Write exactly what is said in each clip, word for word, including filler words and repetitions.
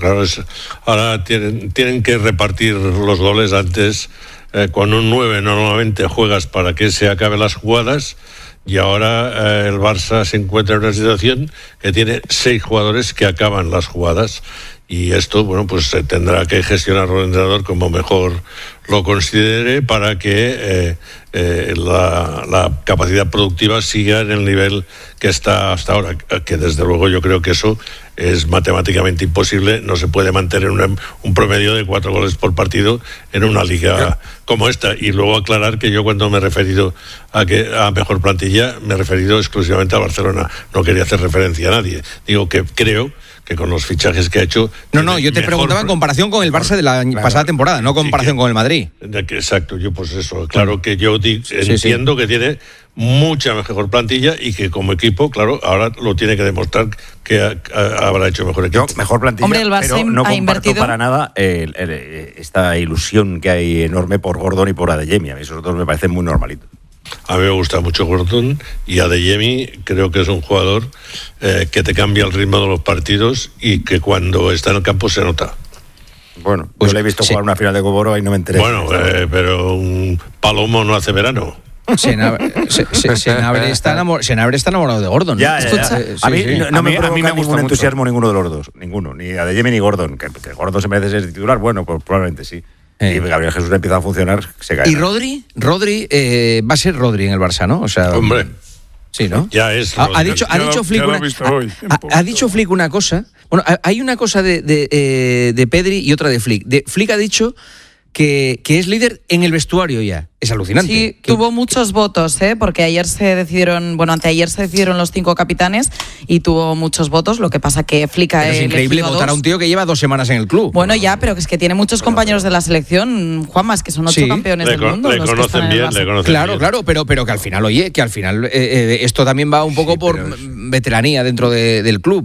Claro, es, ahora tienen, tienen que repartir los goles antes. Eh, con un nueve normalmente juegas para que se acaben las jugadas, y ahora eh, el Barça se encuentra en una situación que tiene seis jugadores que acaban las jugadas, y esto, bueno, pues se tendrá que gestionarlo el entrenador como mejor lo considere para que eh, eh, la, la capacidad productiva siga en el nivel que está hasta ahora, que desde luego yo creo que eso es matemáticamente imposible. No se puede mantener una, un promedio de cuatro goles por partido en una liga como esta. Y luego aclarar que yo, cuando me he referido a que a mejor plantilla, me he referido exclusivamente a Barcelona, no quería hacer referencia a nadie. Digo que creo que con los fichajes que ha hecho... No, no, yo te preguntaba en comparación con el Barça de la claro, pasada temporada, no en comparación sí, que, con el Madrid. Exacto, yo pues eso, claro que yo di, sí, entiendo sí. que tiene mucha mejor plantilla, y que como equipo, claro, ahora lo tiene que demostrar que ha, ha, habrá hecho mejor equipo. Yo, mejor plantilla, Hombre, el Barça pero no ha comparto invertido... para nada el, el, esta ilusión que hay enorme por Gordon y por Adeyemi. A mí esos dos me parecen muy normalitos. A mí me gusta mucho Gordon, y Adeyemi creo que es un jugador eh, que te cambia el ritmo de los partidos, y que cuando está en el campo se nota. Bueno, pues yo le he visto sí. jugar una final de Copa Oro y no me enteré. Bueno, eh, pero un palomo no hace verano. Senabre se, se, se está, enamor, está enamorado de Gordon. Ya, ya, ya. Eh, a mí sí, no, no a me provoca a mí me ningún entusiasmo ninguno de los dos. Ninguno, ni Adeyemi ni Gordon. Que, que Gordon se merece ser titular, bueno, pues probablemente sí. Eh. Y Gabriel Jesús empieza a funcionar, se cae. ¿Y Rodri? Rodri eh, va a ser Rodri en el Barça, ¿no? O sea, hombre. Sí, ¿no? Ya es. Ha, ha dicho, ha dicho Flick una, hoy, ha, ha dicho Flick una cosa. Bueno, hay una cosa de, de, eh, de Pedri y otra de Flick. De, Flick ha dicho que, que es líder en el vestuario ya. Es alucinante. Sí, que... tuvo muchos votos, ¿eh? Porque ayer se decidieron, bueno, anteayer se decidieron los cinco capitanes y tuvo muchos votos. Lo que pasa que Flick ha Es increíble votar a un tío que lleva dos semanas en el club. Bueno, ya, pero que es que tiene muchos compañeros de la selección, Juanma, es que son ocho sí. campeones le del con, mundo. Le conocen bien, le conocen Claro, bien. claro, pero, pero que al final, oye, que al final eh, eh, esto también va un poco sí, por es... veteranía dentro de, del club.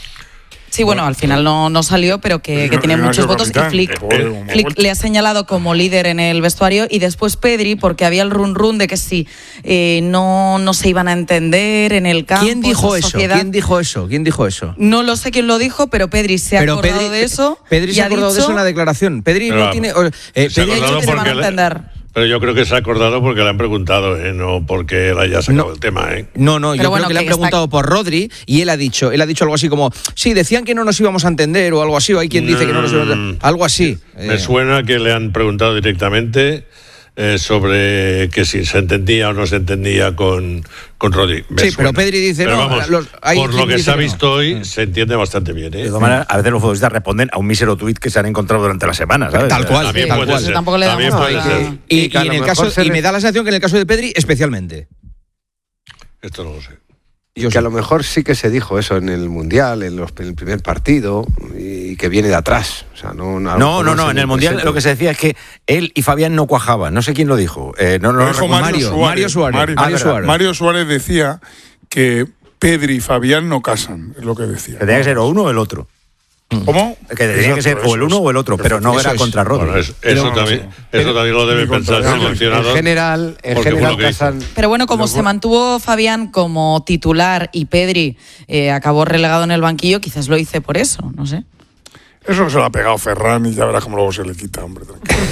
Sí, bueno, al final no, no salió, pero que, pues que no, tiene no muchos votos. capitán, Y Flick, eh, Flick le ha señalado como líder en el vestuario, y después Pedri, porque había el run run de que si eh, no, no se iban a entender en el campo. ¿Quién dijo eso? Sociedad. ¿Quién dijo eso? ¿Quién dijo eso? No lo sé quién lo dijo, pero Pedri se ha pero acordado Pedri, de eso. Pedri se ha acordado dicho, de eso en la declaración. Pedri pero, no tiene. Eh, se Pedri ha acordado que se van a le, entender. Pero yo creo que se ha acordado porque le han preguntado, ¿eh? No porque él haya sacado no, el tema, ¿eh? No, no, yo pero bueno, creo que, que le han está... preguntado por Rodri, y él ha dicho, él ha dicho algo así como, sí, decían que no nos íbamos a entender o algo así, o hay quien dice mm, que no nos íbamos a entender, algo así. Me eh. suena que le han preguntado directamente eh, sobre que si se entendía o no se entendía con, con Rodri. Me sí, suena. pero Pedri dice, pero no, vamos, los, por lo que se ha visto no. hoy, se entiende bastante bien, ¿eh? De todas maneras, a veces los futbolistas responden a un mísero tuit que se han encontrado durante la semana, ¿sabes? Tal cual, también tal puede cual. ser. Tampoco le También damos puede a... ser. Y, y, y, en el caso, y me da la sensación que en el caso de Pedri, especialmente. Esto no lo sé. Y que a lo mejor sí que se dijo eso en el Mundial, en, los, en el primer partido, y que viene de atrás. O sea, no, no, no, no, no en el Mundial presente. Lo que se decía es que él y Fabián no cuajaban. No sé quién lo dijo. Eh, no, no, lo dijo no, Mario, Mario Suárez. Mario, Mario, ah, Suárez. Mario Suárez decía que Pedri y Fabián no casan, es lo que decía. Que tenía que ser o uno o el otro. ¿Cómo? Que tenía Exacto, que ser o el uno o el otro, pero no era contra Rodri. Bueno, eso, eso, no, también, sí. eso también lo debe pensar el seleccionador. En general, en general casan... Pero bueno, como se mantuvo Fabián como titular y Pedri eh, acabó relegado en el banquillo, quizás lo hice por eso, no sé. Eso se lo ha pegado Ferran y ya verás cómo luego se le quita, hombre.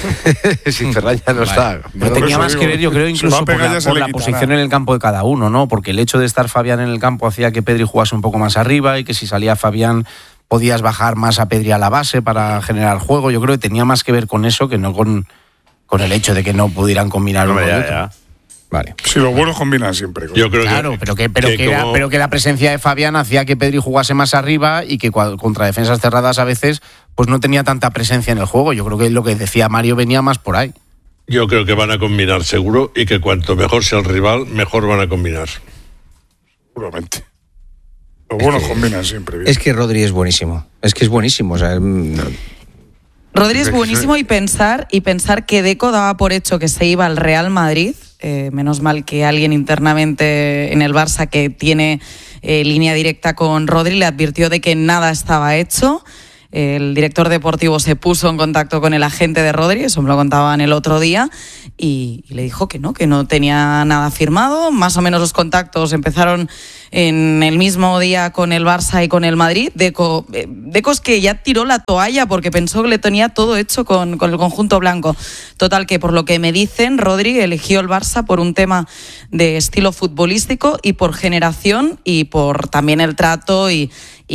Si Ferran ya no vale. está. Pero tenía más digo, que ver, yo creo, incluso por la, por la posición en el campo de cada uno, ¿no? Porque el hecho de estar Fabián en el campo hacía que Pedri jugase un poco más arriba, y que si salía Fabián podías bajar más a Pedri a la base para generar juego. Yo creo que tenía más que ver con eso que no con, con el hecho de que no pudieran combinar uno y otro. Vale. Si los buenos combinan siempre. Yo creo claro, que, pero que, pero, que que como... era, pero que la presencia de Fabián hacía que Pedri jugase más arriba, y que contra defensas cerradas a veces pues no tenía tanta presencia en el juego. Yo creo que lo que decía Mario venía más por ahí. Yo creo que van a combinar seguro, y que cuanto mejor sea el rival, mejor van a combinar. Seguramente. Los buenos es que, combinan siempre bien. Es que Rodri es buenísimo. Es que es buenísimo. O sea, no. Rodri es buenísimo, y pensar, y pensar que Deco daba por hecho que se iba al Real Madrid. Eh, menos mal que alguien internamente en el Barça que tiene eh, línea directa con Rodri le advirtió de que nada estaba hecho. El director deportivo se puso en contacto con el agente de Rodri, eso me lo contaban el otro día, y, y le dijo que no, que no tenía nada firmado. Más o menos los contactos empezaron en el mismo día con el Barça y con el Madrid. Deco, eh, Deco es que ya tiró la toalla porque pensó que le tenía todo hecho con, con el conjunto blanco. Total, que por lo que me dicen, Rodri eligió el Barça por un tema de estilo futbolístico y por generación y por también el trato y,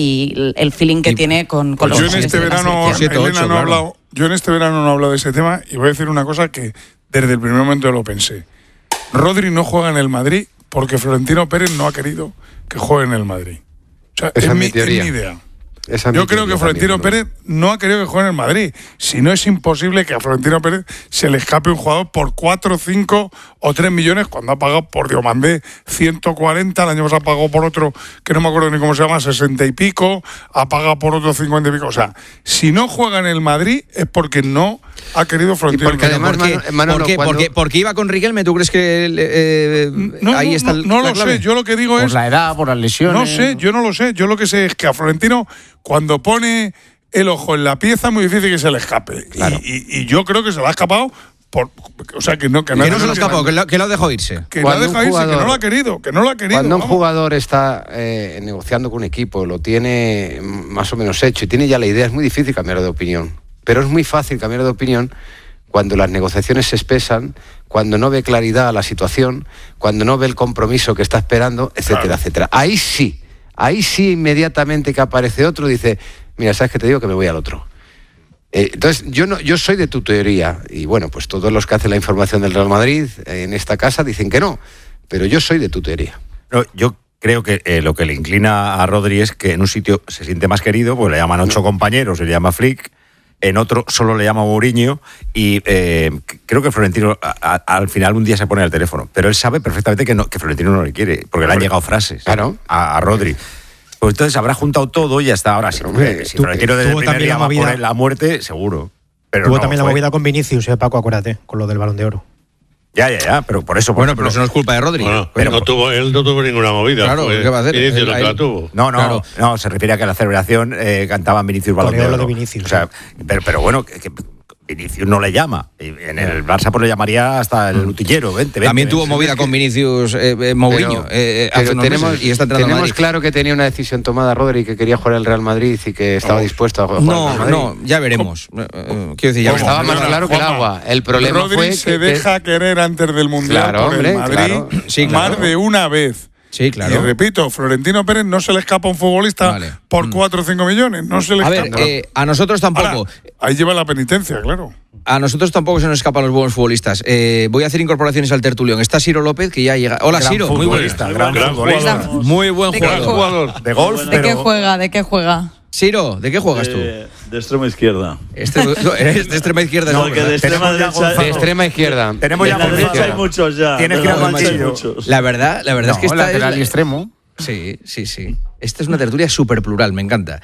y el feeling que y, tiene con, con pues los yo en este verano, Elena, no claro. hablado, yo en este verano no he hablado de ese tema y voy a decir una cosa que desde el primer momento lo pensé. Rodri no juega en el Madrid porque Florentino Pérez no ha querido que juegue en el Madrid. O sea, esa es mi, teoría. Es mi idea. Esa Yo creo que Florentino también, Pérez no ha querido que juegue en el Madrid. Si no, es imposible que a Florentino Pérez se le escape un jugador por cuatro, cinco o tres millones cuando ha pagado por Diomandé ciento cuarenta, el año pasado pagó por otro que no me acuerdo ni cómo se llama, sesenta y pico, ha pagado por otro cincuenta y pico. O sea, si no juega en el Madrid es porque no ha querido Florentino Pérez. Además, ¿Por qué? Manolo, ¿Por qué? Cuando... Porque, porque iba con Riquelme, ¿tú crees que eh, no, ahí no, está el, No, no lo clave? sé, yo lo que digo por es... Por la edad, por las lesiones... No sé, yo no lo sé, yo lo que sé es que a Florentino cuando pone el ojo en la pieza es muy difícil que se le escape. Claro. Y, y, y yo creo que se le ha escapado... Por, o sea, que no, que no, que no se lo escapó, que lo, que lo dejó irse. Que cuando lo ha dejado jugador, irse, que no lo ha querido, que no lo ha querido. Cuando vamos. un jugador está eh, negociando con un equipo, lo tiene más o menos hecho y tiene ya la idea, es muy difícil cambiar de opinión. Pero es muy fácil cambiar de opinión cuando las negociaciones se espesan, cuando no ve claridad a la situación, cuando no ve el compromiso que está esperando, etcétera, claro. etcétera. Ahí sí, ahí sí inmediatamente que aparece otro dice, mira, ¿sabes qué te digo? Que me voy al otro. Eh, entonces, yo no, yo soy de tu teoría, y bueno, pues todos los que hacen la información del Real Madrid eh, en esta casa dicen que no, pero yo soy de tu teoría. No, yo creo que eh, lo que le inclina a Rodri es que en un sitio se siente más querido, pues le llaman ocho no. compañeros, se le llama Flick, en otro solo le llama Mourinho, y eh, creo que Florentino a, a, al final un día se pone al teléfono, pero él sabe perfectamente que, no, que Florentino no le quiere, porque le han llegado frases claro. a, a Rodri. Pues entonces habrá juntado todo y hasta ahora. Si, hombre, si Florentino desde el primer día va por la muerte, seguro. Pero tuvo no, también fue. la movida con Vinicius, eh, Paco, acuérdate, con lo del Balón de Oro. Ya, ya, ya, pero por eso... Por bueno, ejemplo, pero eso no es culpa de Rodri. Bueno, pero, no tuvo, él no tuvo ninguna movida. Claro, fue, ¿qué va a hacer? Vinicius Él, que la tuvo. No, no, claro. no, se refiere a que la celebración eh, cantaban Vinicius Balón de Oro. de Vinicius. O sea, pero, pero bueno, que, que Vinicius no le llama. En el Barça pues le llamaría hasta el utillero. Vente, vente, También tuvo movida con Vinicius eh, eh, Mourinho. Pero, eh, pero tenemos, y está tenemos claro que tenía una decisión tomada Rodri, que quería jugar el Real Madrid y que estaba oh. dispuesto a jugar no, el Real Madrid. No, ya veremos. Uh, quiero decir, ya estaba más claro que el agua. El problema Rodri fue se que deja que... querer antes del Mundial claro, por hombre, el Madrid claro. Sí, claro. más de una vez. Sí, claro. Y repito, Florentino Pérez no se le escapa a un futbolista vale. por cuatro o cinco millones. No se le a escapa. ver, eh, a nosotros tampoco. Ahora, ahí lleva la penitencia, claro. A nosotros tampoco se nos escapan los buenos futbolistas. Eh, voy a hacer incorporaciones al tertulión. Está Ciro López, que ya llega. Hola, gran Ciro. Muy futbolista. Gran, gran futbolista. Muy buen ¿De jugador. Qué jugador. De golf, ¿De pero... qué juega? ¿De qué juega? Ciro, ¿de qué juegas tú? De, de extrema izquierda. Extremo, no, eres de extrema izquierda. No, no, que de extrema derecha. De extrema izquierda. Tenemos ya de la derecha hay muchos ya. Tienes que ir al banquillo. La verdad, la verdad no, es que esta lateral es y extremo. Sí, sí, sí. Esta es una tertulia súper plural, me encanta.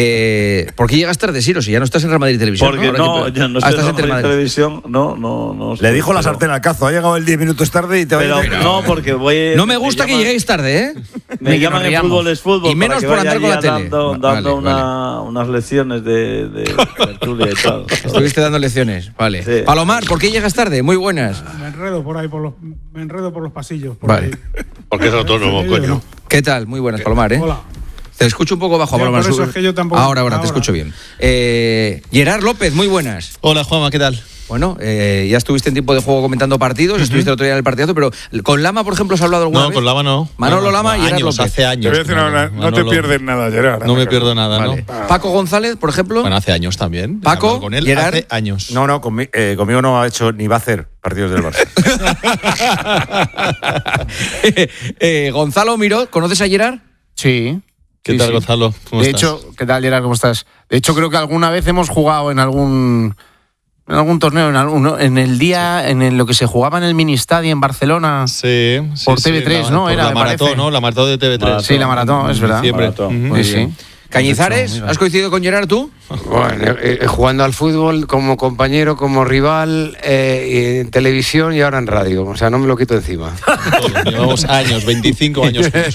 Eh, ¿Por qué llegas tarde, Ciro? Si ya no estás en Real Madrid Televisión. Porque no, no, que... ya no estoy ah, en Real Madrid Televisión. No, no, no. Le dijo la sartén al cazo. Ha llegado el diez minutos tarde y te pero, va a ir. No, porque voy. No me gusta me que llaman, lleguéis tarde, ¿eh? Me, me llaman en Fútbol es Fútbol. Y menos por andar con la tele. Dando, dando vale, una, vale. unas lecciones de, de tertulia y tal. Estuviste dando lecciones, vale. Sí. Palomar, ¿por qué llegas tarde? Muy buenas. Me enredo por ahí, por los, me enredo por los pasillos. Por vale. Ahí. Porque es autónomo, coño. ¿Qué tal? Muy buenas, Palomar, ¿eh? Hola. Te escucho un poco bajo, sí, Palomar. Por eso es que yo tampoco... Ahora, ahora, ahora, te escucho bien. Eh, Gerard López, muy buenas. Hola, Juanma, ¿qué tal? Bueno, eh, ya estuviste en tiempo de juego comentando partidos, uh-huh. estuviste el otro día en el partidazo, pero ¿con Lama, por ejemplo, has hablado alguna no, vez? No, con Lama no. Manolo no, Lama y Gerard López. Hace años. Te voy a decir una, no Manolo, te pierdes nada, Gerard. No me pierdo nada, vale. ¿no? Paco González, por ejemplo. Bueno, hace años también. Paco, con él Gerard. Hace años. No, no, conmi- eh, conmigo no ha hecho ni va a hacer partidos del Barça. eh, Gonzalo Miró, ¿conoces a Gerard? Sí. ¿Qué sí, tal, sí. Gonzalo? ¿Cómo de estás? hecho, ¿qué tal, Gerard? ¿Cómo estás? De hecho, creo que alguna vez hemos jugado en algún en algún torneo, en, algún, en el día, sí. en el, lo que se jugaba en el Mini Estadio en Barcelona. Sí, sí por T V tres, sí, ¿no? La, Era, la maratón, parece. ¿no? La maratón de T V tres. Maratón. Sí, la maratón, es verdad. Uh-huh. Pues sí. Cañizares, ¿has coincidido con Gerard tú? Bueno, eh, jugando al fútbol como compañero, como rival, eh, en televisión y ahora en radio. O sea, no me lo quito encima. Todos, llevamos años, veinticinco años juntos.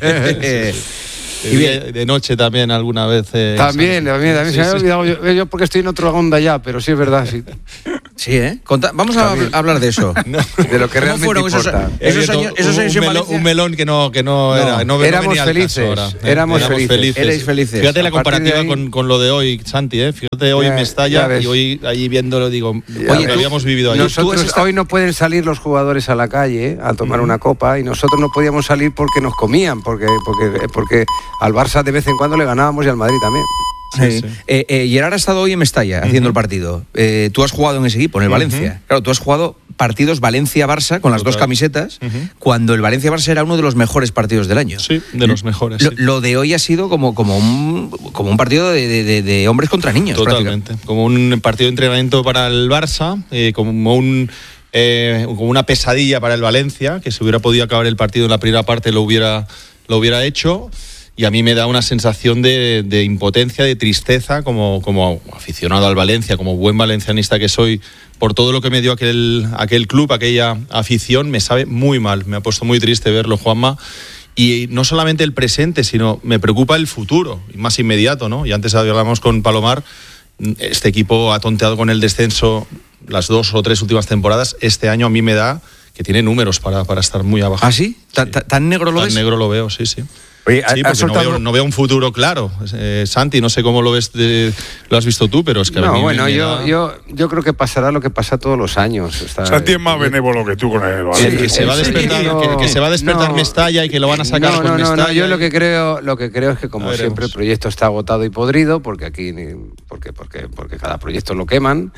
Y de, de noche también alguna vez. Eh, también, también, también. Sí, se me ha sí. olvidado yo, yo porque estoy en otra onda ya, pero sí es verdad, sí. Sí, ¿eh? Conta, vamos a hab- hablar de eso. No. De lo que realmente fueron importa. Esos, esos años, esos años un, en melón, un melón que no, que no, no era. No, éramos no felices. Ahora, ¿eh? Éramos, éramos felices. felices. Erais felices. Fíjate la comparativa ahí, con, con lo de hoy, Santi, ¿eh? Fíjate hoy ya, Mestalla y hoy allí viéndolo digo, ya, oye, que habíamos vivido ahí. Nosotros estado... hoy no pueden salir los jugadores a la calle a tomar mm. una copa y nosotros no podíamos salir porque nos comían, porque, porque, porque al Barça de vez en cuando le ganábamos y al Madrid también. Sí. Sí. Eh, eh, Gerard ha estado hoy en Mestalla uh-huh. haciendo el partido. Eh, tú has jugado en ese equipo, en el uh-huh. Valencia. Claro, tú has jugado partidos Valencia-Barça con las Total. dos camisetas, uh-huh. cuando el Valencia-Barça era uno de los mejores partidos del año. Sí, de los mejores. Lo, sí. lo de hoy ha sido como, como, un, como un partido de, de, de hombres contra niños. Totalmente. Como un partido de entrenamiento para el Barça, eh, como un... Eh, como una pesadilla para el Valencia, que si hubiera podido acabar el partido en la primera parte lo hubiera, lo hubiera hecho. Y a mí me da una sensación de, de impotencia, de tristeza, como, como aficionado al Valencia, como buen valencianista que soy, por todo lo que me dio aquel, aquel club, aquella afición, me sabe muy mal. Me ha puesto muy triste verlo, Juanma. Y no solamente el presente, sino me preocupa el futuro, más inmediato, ¿no? Y antes hablábamos con Palomar, este equipo ha tonteado con el descenso las dos o tres últimas temporadas. Este año a mí me da que tiene números para, para estar muy abajo. ¿Ah, sí? ¿Tan, sí. ¿Tan negro lo Tan ves? Tan negro lo veo, sí, sí. Oye, sí, porque soltado... no, veo, no veo un futuro claro. Eh, Santi, no sé cómo lo ves, de, lo has visto tú, pero es que no, a mí bueno, me yo, da... yo, yo creo que pasará lo que pasa todos los años. Está, Santi es más benévolo que tú con el Valencia. Sí, que, se va a despertar, no, que, que se va a despertar no, Mestalla y que lo van a sacar no, con no, Mestalla. No, no, yo lo que creo, lo que creo es que como siempre el proyecto está agotado y podrido, porque aquí, porque, porque, porque cada proyecto lo queman.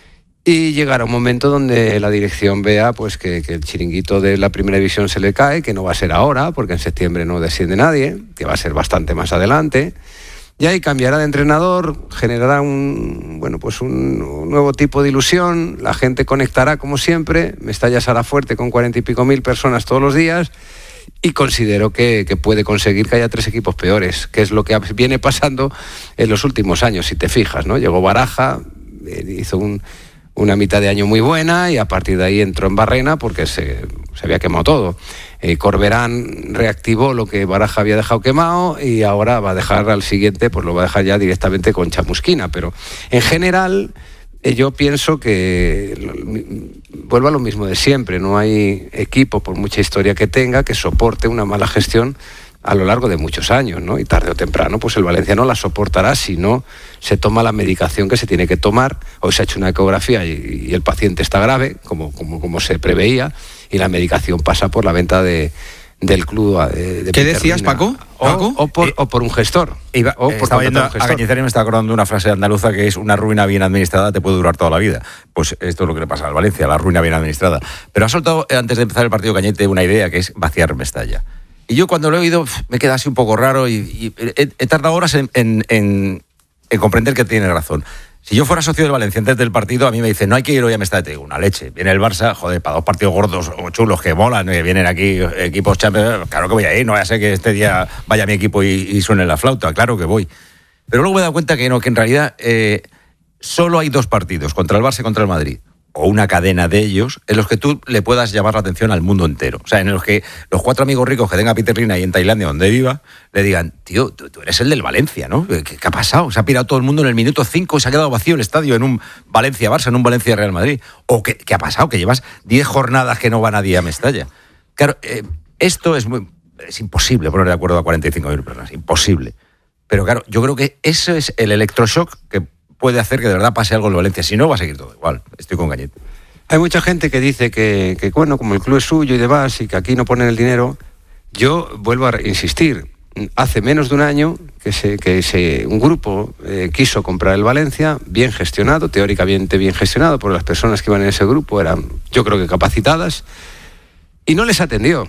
Y llegará un momento donde la dirección vea pues que, que el chiringuito de la primera división se le cae, que no va a ser ahora, porque en septiembre no desciende nadie, que va a ser bastante más adelante. Y ahí cambiará de entrenador, generará un, bueno, pues un, un nuevo tipo de ilusión, la gente conectará como siempre, Mestalla será fuerte con cuarenta y pico mil personas todos los días, y considero que, que puede conseguir que haya tres equipos peores, que es lo que viene pasando en los últimos años, si te fijas, ¿no? Llegó Baraja, hizo un... una mitad de año muy buena y a partir de ahí entró en barrena porque se, se había quemado todo. Eh, Corberán reactivó lo que Baraja había dejado quemado y ahora va a dejar al siguiente, pues lo va a dejar ya directamente con chamusquina. Pero en general eh, yo pienso que vuelvo a lo mismo de siempre. No hay equipo, por mucha historia que tenga, que soporte una mala gestión a lo largo de muchos años, ¿no? Y tarde o temprano, pues el Valencia no la soportará si no se toma la medicación que se tiene que tomar. Hoy se ha hecho una ecografía y, y el paciente está grave, como, como, como se preveía, y la medicación pasa por la venta de, del club de, de ¿Qué Peter decías, Lina. Paco? O, ¿Paco? O, por, eh, o por un gestor. Iba, o eh, por estaba yendo a Cañizares y me estaba acordando de una frase andaluza que es: una ruina bien administrada te puede durar toda la vida. Pues esto es lo que le pasa al Valencia, la ruina bien administrada. Pero ha soltado, antes de empezar el partido Cañete, una idea que es vaciar Mestalla. Y yo cuando lo he oído me queda así un poco raro y, y he, he tardado horas en, en, en, en comprender que tiene razón. Si yo fuera socio del Valencia antes del partido, a mí me dicen, no hay que ir hoy a Mestalla, te digo, una leche. Viene el Barça, joder, para dos partidos gordos o chulos que molan, que vienen aquí equipos champions, claro que voy a ir, no vaya a ser que este día vaya mi equipo y, y suene la flauta, claro que voy. Pero luego me he dado cuenta que no, que en realidad eh, solo hay dos partidos, contra el Barça y contra el Madrid, o una cadena de ellos, en los que tú le puedas llamar la atención al mundo entero. O sea, en los que los cuatro amigos ricos que tenga a Peter Lina ahí en Tailandia, donde viva, le digan, tío, tú, tú eres el del Valencia, ¿no? ¿Qué, ¿Qué ha pasado? Se ha pirado todo el mundo en el minuto cinco y se ha quedado vacío el estadio en un Valencia-Barça, en un Valencia-Real Madrid. ¿O qué, qué ha pasado? Que llevas diez jornadas que no va nadie a Mestalla. Claro, eh, esto es muy... Es imposible poner de acuerdo a cuarenta y cinco mil personas, imposible. Pero claro, yo creo que eso es el electroshock que puede hacer que de verdad pase algo en Valencia. Si no, va a seguir todo igual. Estoy con Cañete. Hay mucha gente que dice que, que, bueno, como el club es suyo y demás, y que aquí no ponen el dinero. Yo vuelvo a insistir. Hace menos de un año que, se, que se, un grupo eh, quiso comprar el Valencia, bien gestionado, teóricamente bien gestionado, porque las personas que iban en ese grupo eran, yo creo que capacitadas, y no les atendió.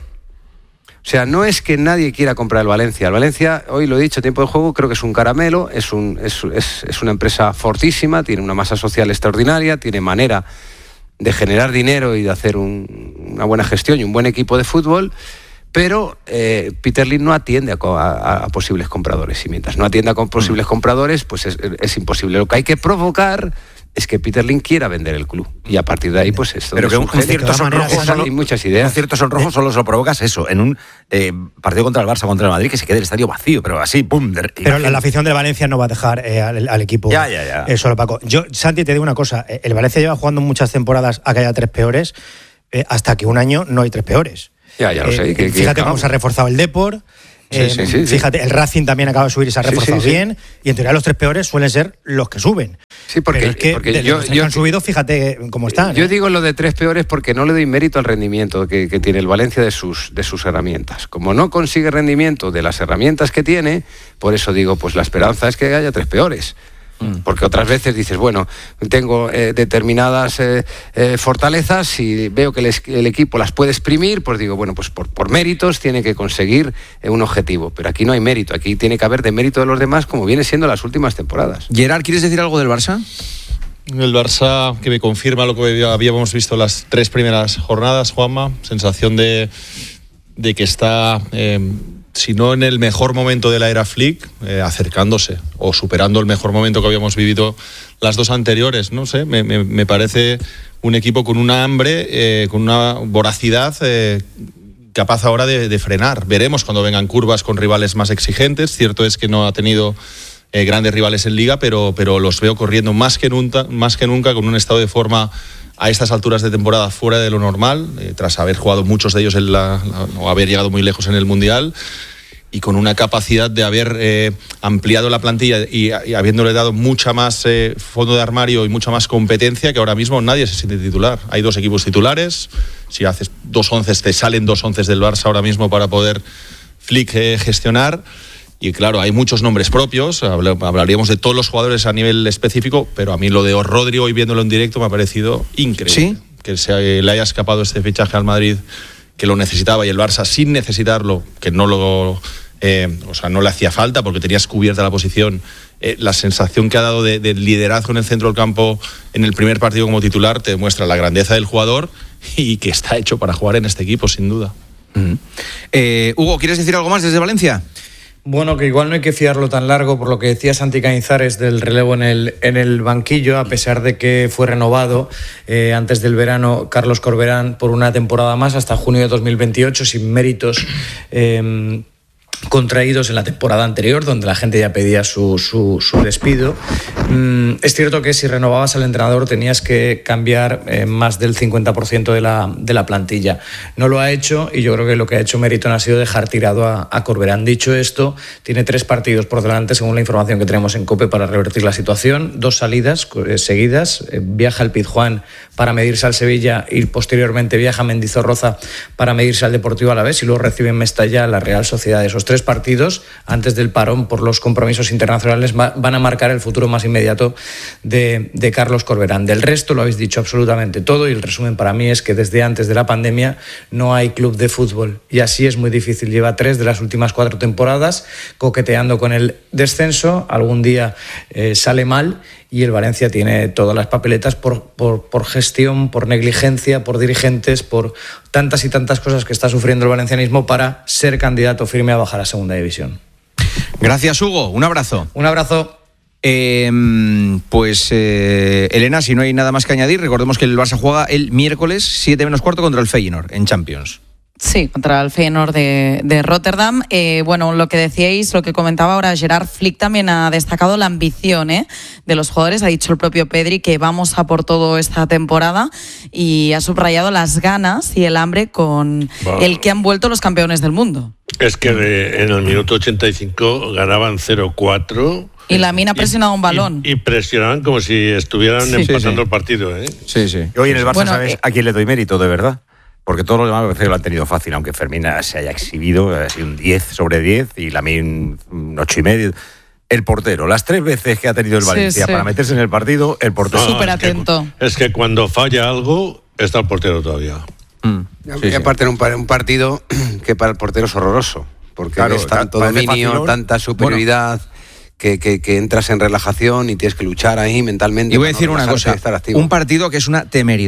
O sea, no es que nadie quiera comprar el Valencia. El Valencia, hoy lo he dicho, tiempo de juego, creo que es un caramelo, es, un, es, es, es una empresa fortísima, tiene una masa social extraordinaria, tiene manera de generar dinero y de hacer un, una buena gestión y un buen equipo de fútbol, pero eh, Peter Lim no atiende a, a, a posibles compradores. Y mientras no atienda a posibles compradores, pues es, es imposible. Lo que hay que provocar es que Peter Lim quiera vender el club. Y a partir de ahí, pues esto. Pero que un, un cierto sonrojo, solo, hay muchas ideas. Un cierto sonrojo solo se lo provocas eso, en un eh, partido contra el Barça, contra el Madrid, que se quede el estadio vacío, pero así, pum. De, pero la, la afición del Valencia no va a dejar eh, al, al equipo ya, ya, ya. Eh, solo Paco. Yo, Santi, te digo una cosa. El Valencia lleva jugando muchas temporadas a que haya tres peores, eh, hasta que un año no hay tres peores. Ya, ya lo eh, sé. Que, fíjate que cómo se ha reforzado el Depor. Sí, eh, sí, sí, fíjate, sí. el Racing también acaba de subir y se ha reforzado sí, sí, bien. sí. Y en teoría los tres peores suelen ser los que suben. Sí, porque, Pero es que porque de yo, los yo que han subido, fíjate cómo están. Yo ¿eh? digo lo de tres peores porque no le doy mérito al rendimiento que, que tiene el Valencia de sus, de sus herramientas. Como no consigue rendimiento de las herramientas que tiene, por eso digo, pues la esperanza es que haya tres peores. Porque otras veces dices, bueno, tengo eh, determinadas eh, eh, fortalezas y veo que el, el equipo las puede exprimir, pues digo, bueno, pues por, por méritos tiene que conseguir eh, un objetivo. Pero aquí no hay mérito, aquí tiene que haber de mérito de los demás, como viene siendo las últimas temporadas. Gerard, ¿quieres decir algo del Barça? El Barça que me confirma lo que habíamos visto las tres primeras jornadas, Juanma, sensación de, de que está... Eh, si no en el mejor momento de la era Flick, eh, acercándose o superando el mejor momento que habíamos vivido las dos anteriores. No sé, me, me, me parece un equipo con una hambre, eh, con una voracidad eh, capaz ahora de, de frenar. Veremos cuando vengan curvas con rivales más exigentes. Cierto es que no ha tenido eh, grandes rivales en Liga, pero, pero los veo corriendo más que nunca, más que nunca con un estado de forma a estas alturas de temporada fuera de lo normal, eh, tras haber jugado muchos de ellos en la, la, o haber llegado muy lejos en el Mundial, y con una capacidad de haber eh, ampliado la plantilla y, y habiéndole dado mucha más eh, fondo de armario y mucha más competencia, que ahora mismo nadie se siente titular. Hay dos equipos titulares, si haces dos onces te salen dos onces del Barça ahora mismo para poder Flick eh, gestionar. Y claro, hay muchos nombres propios, hablaríamos de todos los jugadores a nivel específico, pero a mí lo de Rodri, hoy viéndolo en directo, me ha parecido increíble. ¿Sí? Que se le haya escapado este fichaje al Madrid, que lo necesitaba, y el Barça sin necesitarlo, que no lo eh, o sea, no le hacía falta porque tenías cubierta la posición. Eh, la sensación que ha dado de, de liderazgo en el centro del campo en el primer partido como titular te demuestra la grandeza del jugador y que está hecho para jugar en este equipo, sin duda. Mm. Eh, Hugo, ¿quieres decir algo más desde Valencia? Bueno, que igual no hay que fiarlo tan largo por lo que decía Santi Cañizares del relevo en el, en el banquillo, a pesar de que fue renovado eh, antes del verano Carlos Corberán por una temporada más hasta junio de dos mil veintiocho, sin méritos eh, contraídos en la temporada anterior, donde la gente ya pedía su, su, su despido. Mm, es cierto que si renovabas al entrenador tenías que cambiar eh, más del cincuenta por ciento de la, de la plantilla. No lo ha hecho y yo creo que lo que ha hecho Meriton ha sido dejar tirado a, a Corberán. Dicho esto, tiene tres partidos por delante, según la información que tenemos en COPE, para revertir la situación. Dos salidas eh, seguidas. Eh, viaja al Pizjuán para medirse al Sevilla y posteriormente viaja a Mendizorroza para medirse al Deportivo Alavés y luego recibe en Mestalla la Real Sociedad. Esos tres partidos, antes del parón por los compromisos internacionales, va, van a marcar el futuro más inmediato de, de Carlos Corberán. Del resto lo habéis dicho absolutamente todo y el resumen para mí es que desde antes de la pandemia no hay club de fútbol y así es muy difícil. Lleva tres de las últimas cuatro temporadas coqueteando con el descenso, algún día eh, sale mal y el Valencia tiene todas las papeletas por, por, por gestión, por negligencia, por dirigentes, por tantas y tantas cosas que está sufriendo el valencianismo para ser candidato firme a bajar a segunda división. Gracias, Hugo. Un abrazo. Un abrazo. Eh, pues, eh, Elena, si no hay nada más que añadir, recordemos que el Barça juega el miércoles siete menos cuarto contra el Feyenoord en Champions. Sí, contra el Feyenoord de, de Rotterdam. Eh, bueno, lo que decíais, lo que comentaba ahora Gerard, Flick también ha destacado la ambición ¿eh? de los jugadores. Ha dicho el propio Pedri que vamos a por todo esta temporada y ha subrayado las ganas y el hambre con wow. el que han vuelto los campeones del mundo. Es que de, en el minuto ochenta y cinco ganaban cero cuatro. Y Lamine ha presionado un balón. Y, y presionaban como si estuvieran sí, empatando sí, sí. el partido. ¿eh? Sí, sí. Y hoy en el Barça, bueno, ¿sabes eh, a quién le doy mérito, de verdad? Porque todos los demás me parece que lo han tenido fácil, aunque Fermín se haya exhibido, ha sido un diez sobre diez y Lamine un ocho y medio. El portero, las tres veces que ha tenido el Valencia sí, sí. para meterse en el partido, el portero... No, súper atento. Es que, es que cuando falla algo, está el portero todavía. Mm. Sí, y aparte sí. un, un partido que para el portero es horroroso, porque claro, es tanto dominio, facilón. tanta superioridad... Bueno. Que, que, que entras en relajación y tienes que luchar ahí mentalmente. Y voy a decir una cosa, un partido que es una temeridad.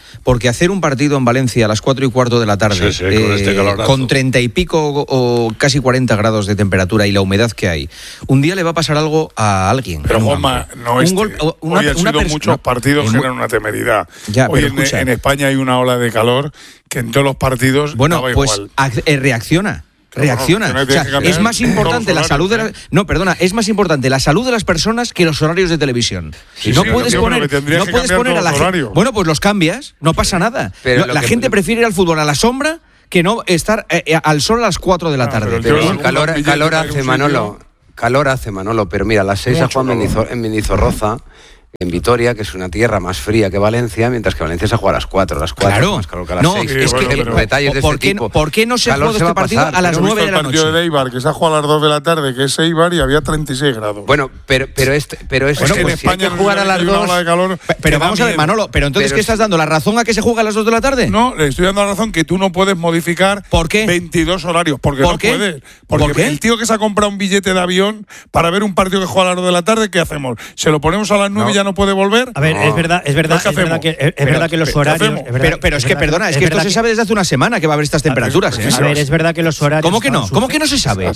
porque hacer un partido en Valencia a las cuatro y cuarto de la tarde, sí, sí, con, eh, este con treinta y pico o casi cuarenta grados de temperatura y la humedad que hay, un día le va a pasar algo a alguien. Pero Juanma, no este. Gol, una, Hoy han una sido muchos no, partidos que generan una temeridad. Ya, Hoy en, en España hay una ola de calor que en todos los partidos bueno, pues igual. A, eh, reacciona. Reacciona. No, o sea, es más importante la salud de la, no, perdona, es más importante la salud de las personas que los horarios de televisión. Sí, no sí, puedes tío, poner, no puedes poner a la gente. Bueno, pues los cambias, no pasa nada. Pero la que, gente prefiere ir al fútbol a la sombra que no estar eh, eh, al sol a las cuatro de la tarde. Ah, pero pero el calor, calor, calor hace Manolo, calor hace Manolo, pero mira, a las seis a Juan en Mendizorroza, en Vitoria, que es una tierra más fría que Valencia, mientras que Valencia se juega a las cuatro, a las cuatro, claro. más calor que a las no, seis. Sí, es bueno, que, pero, detalles de ¿por, este qué, tipo. ¿Por qué no se juega este partido a las nueve de la noche? El partido de Eibar, que se ha jugado a las dos de la tarde, que es Eibar, y había treinta y seis grados. Bueno, pero, pero este, pero este bueno, pues en España si hay que jugar a las dos. De calor, pero vamos a ver, Manolo, pero entonces, pero ¿qué estás dando? ¿La razón a que se juega a las dos de la tarde? No, le estoy dando la razón que tú no puedes modificar ¿Por qué? veintidós horarios. Porque ¿Por no qué? puedes. Porque ¿Por qué? el tío que se ha comprado un billete de avión para ver un partido que juega a las dos de la tarde, ¿qué hacemos? ¿Se lo ponemos a las nueve y ya no puede volver? A ver, no. es verdad, es verdad, es verdad que, es pero, verdad que los horarios. Es verdad, pero, pero es, es que, perdona, es, es que esto se sabe desde hace una semana que va a haber estas temperaturas. A ver, ¿eh? a ver es verdad que los horarios. ¿Cómo que no? ¿Cómo que no se sabe?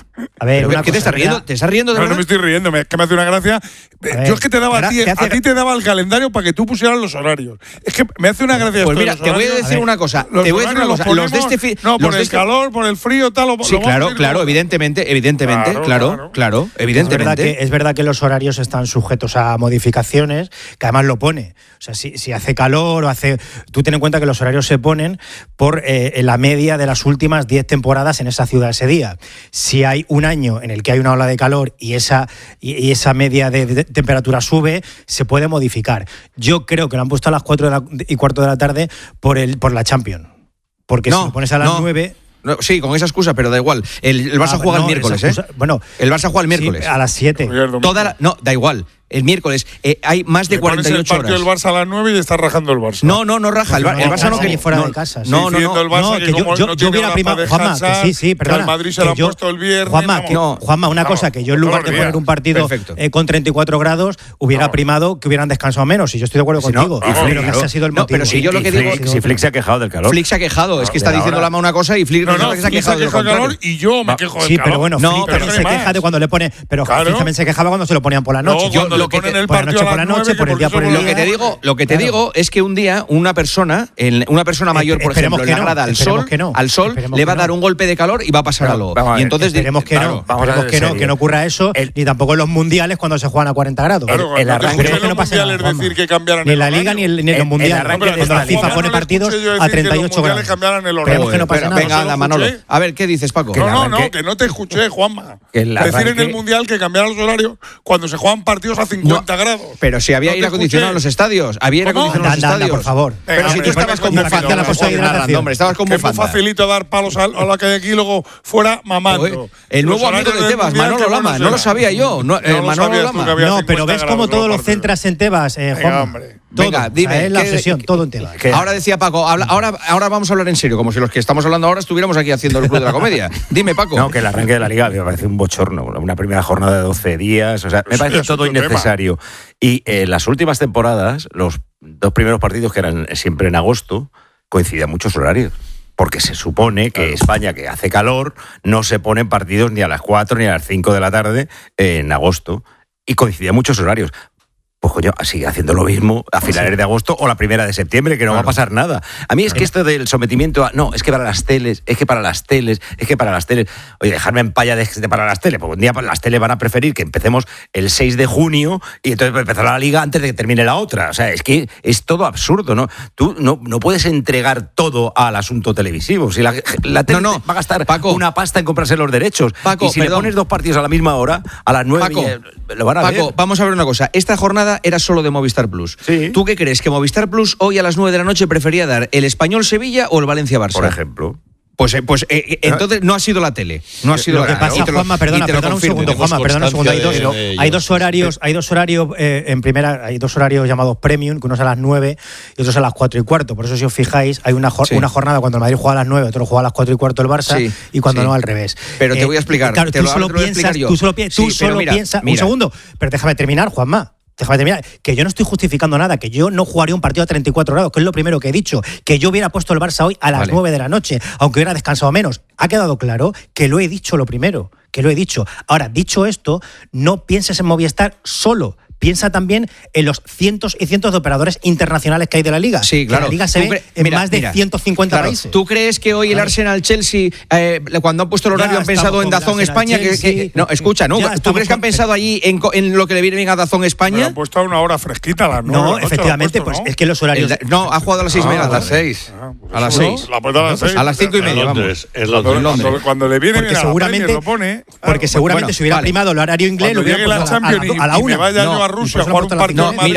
A ver, ¿qué cosa, te estás riendo? ¿Te estás riendo de no, verdad? No me estoy riendo, es que me hace una gracia. Ver, Yo es que te daba a ti, te hace... a ti te daba el calendario para que tú pusieras los horarios. Es que me hace una gracia. Pues mira, te voy a decir una cosa. Te voy a decir una cosa. Los de este fi... No, por los el este... calor, por el frío, tal. Lo, sí, lo claro, vamos claro, evidentemente, evidentemente, claro, claro, claro, claro evidentemente. Es verdad, que, es verdad que los horarios están sujetos a modificaciones, que además lo pone. O sea, si, si hace calor o hace. Tú ten en cuenta que los horarios se ponen por eh, la media de las últimas diez temporadas en esa ciudad ese día. Si hay un año en el que hay una ola de calor y esa, y, y esa media de, de temperatura sube, se puede modificar. Yo creo que lo han puesto a las cuatro de la, y cuarto de la tarde por, el, por la Champions. Porque no, si lo pones a las no. nueve. No, sí, con esa excusa, pero da igual. El, el Barça ah, juega no, el miércoles, excusa, ¿eh? Bueno, el Barça juega el miércoles. Sí, a las siete. Toda la, no, da igual. El miércoles eh, hay más de cuarenta y ocho horas. El partido del Barça a las nueve y está rajando el Barça. No, no, no raja. El, el Barça no que fuera no, de casa. No, no, no. El Barça no, que, que yo, yo, yo hubiera primado, Juanma, que sí, sí, perdona. Que al Madrid se lo han puesto el viernes. Juanma, que, no, Juanma una cosa, que yo en lugar de poner un partido eh, con treinta y cuatro grados, hubiera no. primado que hubieran descansado menos. Y yo estoy de acuerdo si contigo. No, pero que ese ha sido el motivo. Pero si yo lo que digo. Si Flick se ha quejado del calor. Flick se ha quejado. Es que está diciendo Lama una cosa y Flick se ha quejado del calor y yo me quejo del calor. Sí, pero bueno, Flick también se queja de cuando le pone. Pero Flick también se quejaba cuando se lo ponían por la noche. Yo lo que el partido por la noche, por el día por el Lo que te digo, lo que te digo es que un día una persona, una persona mayor, por ejemplo, en la grada al sol, al sol le va a dar un golpe de calor y va a pasar algo. Y entonces esperemos que no, esperemos que no, que no ocurra eso, ni tampoco en los mundiales cuando se juegan a cuarenta grados. El arranque de los mundiales decir que cambiaran ni la liga ni en los mundiales. Cuando la FIFA pone partidos a treinta y ocho grados. Esperemos que no pase nada. Venga, anda, Manolo. A ver, ¿qué dices, Paco? No, no, no, que no te escuché, Juanma. Decir en el mundial que cambiaran los horarios cuando se juegan partidos a cincuenta grados. Pero si había aire acondicionado en los estadios. Había aire acondicionado en los estadios. Por favor. Pero si tú estabas con bufanda, hombre, estabas con bufanda. Es muy facilito dar palos a la que hay aquí y luego fuera mamando. El nuevo amigo de Tebas, Manolo Lama, no lo sabía yo. Manolo Lama. No, pero ves cómo todos los centras en Tebas, Juan. Todo, Venga, dime, o sea, es la obsesión, ¿qué, todo en Tebas. Ahora decía Paco, habla, ahora, ahora vamos a hablar en serio, como si los que estamos hablando ahora estuviéramos aquí haciendo el Club de la Comedia. Dime, Paco. No, que el arranque de la Liga me parece un bochorno, una primera jornada de doce días, o sea, me parece todo innecesario. Y en eh, las últimas temporadas, los dos primeros partidos que eran siempre en agosto, coincidían muchos horarios. Porque se supone que claro. España, que hace calor, no se ponen partidos ni a las cuatro ni a las cinco de la tarde en agosto. Y coincidían muchos horarios. Pues coño, sigue haciendo lo mismo a finales sí. de agosto o la primera de septiembre, que no claro. va a pasar nada. A mí es que esto del sometimiento a... No, es que para las teles, es que para las teles, es que para las teles... Oye, dejarme en paya de, de para las teles, porque un día las teles van a preferir que empecemos el seis de junio y entonces empezar la liga antes de que termine la otra. O sea, es que es todo absurdo, ¿no? Tú no, no puedes entregar todo al asunto televisivo. Si la, la tele no, no. va a gastar Paco. una pasta en comprarse los derechos. Paco, y si perdón. le pones dos partidos a la misma hora, a las nueve, Paco, y, lo van a Paco, ver. Vamos a ver una cosa. Esta jornada era solo de Movistar Plus. Sí. ¿Tú qué crees? ¿Que Movistar Plus hoy a las nueve de la noche prefería dar el Español-Sevilla o el Valencia-Barça? Por ejemplo. Pues, pues eh, entonces no ha sido la tele. No ha sido lo la que pasa, lo, Juanma, perdona, perdona un segundo, Juanma, perdona un segundo. Hay dos, de, de hay dos horarios, hay dos horarios eh, en primera, hay dos horarios llamados premium, que uno es a las nueve y otro es a las cuatro y cuarto. Por eso, si os fijáis, hay una, jor- sí. una jornada cuando el Madrid juega a las nueve, otro juega a las cuatro y cuarto el Barça, sí, y cuando sí. no al revés. Pero te voy a explicar. Eh, claro, te tú lo, solo te piensas, tú solo, pi- tú sí, solo mira, piensas. Mira. Un segundo, pero déjame terminar, Juanma. Déjame terminar. Que yo no estoy justificando nada, que yo no jugaría un partido a treinta y cuatro grados, que es lo primero que he dicho. Que yo hubiera puesto el Barça hoy a las vale. nueve de la noche, aunque hubiera descansado menos. Ha quedado claro que lo he dicho lo primero, que lo he dicho. Ahora, dicho esto, no pienses en Movistar solo. Piensa también en los cientos y cientos de operadores internacionales que hay de la Liga. Sí, claro. Que la Liga se ve en mira, más de mira, ciento cincuenta claro, países. ¿Tú crees que hoy el Arsenal-Chelsea, eh, cuando han puesto el horario, ya han pensado en Dazón España? Que, que, no, escucha, ¿no? ¿Tú crees que han pensado allí en, en lo que le viene bien a Dazón España? Pero han puesto a una hora fresquita a las nueve. No, efectivamente, puesto, pues ¿no? es que los horarios... El, no, ha jugado a las seis y media. A las seis. Ah, pues a las seis. La puesto a las seis. A las cinco y media, vamos. Cuando, cuando le viene bien a la Premier, lo pone... Porque seguramente si hubiera primado el horario inglés, lo hubiera puesto a la una. Y me vaya yo a Rusia a jugar un partido. No, mira,